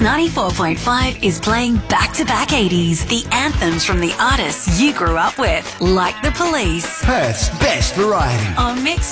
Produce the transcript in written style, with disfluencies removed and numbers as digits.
94.5 is playing back-to-back 80s, the anthems from the artists you grew up with, like The Police. Perth's best variety. On Mix